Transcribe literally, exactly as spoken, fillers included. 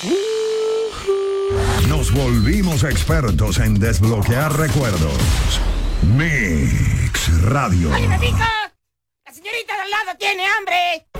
Nos volvimos expertos en desbloquear recuerdos. Mix Radio. ¡Oye, me pica! ¡La señorita de al lado tiene hambre!